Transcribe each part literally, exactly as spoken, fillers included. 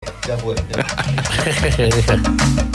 Ya fue. Ya fue.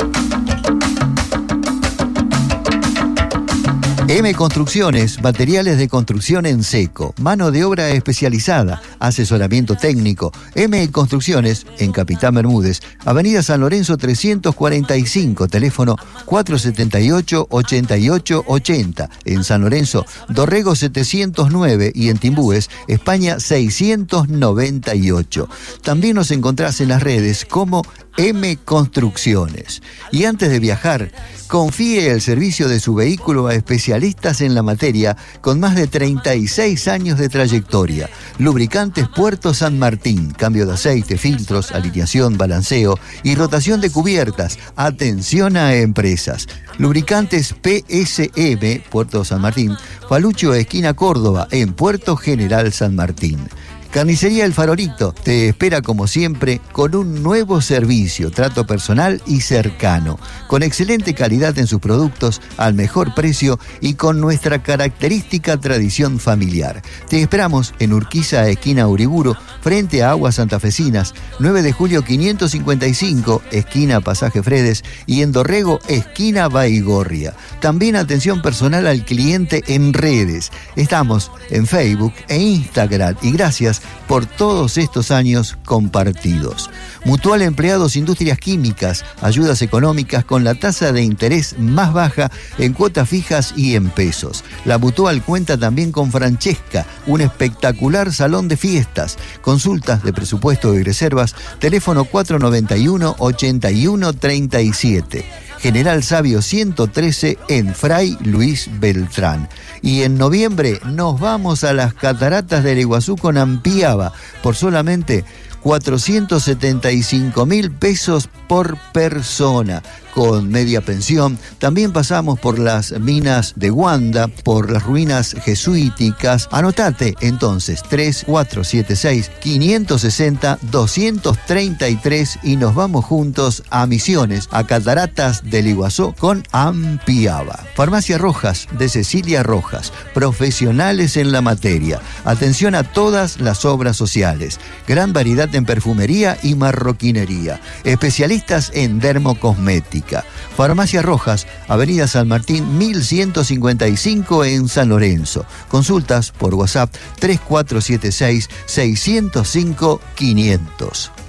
M Construcciones, materiales de construcción en seco, mano de obra especializada, asesoramiento técnico. M Construcciones, en Capitán Bermúdez, Avenida San Lorenzo trescientos cuarenta y cinco, teléfono cuatro setenta y ocho, ochenta y ocho ochenta. En San Lorenzo, Dorrego setecientos nueve y en Timbúes, España seiscientos noventa y ocho. También nos encontrás en las redes como M Construcciones. Y antes de viajar, confíe el servicio de su vehículo a especialistas en la materia con más de treinta y seis años de trayectoria. Lubricantes Puerto San Martín, cambio de aceite, filtros, alineación, balanceo y rotación de cubiertas. Atención a empresas. Lubricantes P S M, Puerto San Martín, Falucho esquina Córdoba, en Puerto General San Martín. Carnicería El Farolito te espera como siempre con un nuevo servicio, trato personal y cercano, con excelente calidad en sus productos, al mejor precio y con nuestra característica tradición familiar. Te esperamos en Urquiza, esquina Uriburu, frente a Aguas Santafesinas, nueve de julio quinientos cincuenta y cinco, esquina Pasaje Fredes, y en Dorrego, esquina Baigorria. También atención personal al cliente en redes. Estamos en Facebook e Instagram y gracias por todos estos años compartidos. Mutual Empleados Industrias Químicas, ayudas económicas con la tasa de interés más baja en cuotas fijas y en pesos. La Mutual cuenta también con Francesca, un espectacular salón de fiestas. Consultas de presupuesto y reservas, teléfono cuatro noventa y uno, ochenta y uno treinta y siete. General Sabio ciento trece en Fray Luis Beltrán. Y en noviembre nos vamos a las cataratas del Iguazú con Ampiaba por solamente cuatrocientos setenta y cinco mil pesos por persona, con media pensión. También pasamos por las minas de Guanda, por las ruinas jesuíticas. Anotate entonces tres cuatro siete seis, cinco seis cero, dos tres tres y nos vamos juntos a Misiones, a Cataratas del Iguazú con Ampiaba. Farmacia Rojas de Cecilia Rojas, profesionales en la materia. Atención a todas las obras sociales. Gran variedad en perfumería y marroquinería. Especialistas en dermocosmética. Farmacia Rojas, Avenida San Martín mil ciento cincuenta y cinco en San Lorenzo. Consultas por WhatsApp tres cuatro siete seis, seis cero cinco, quinientos.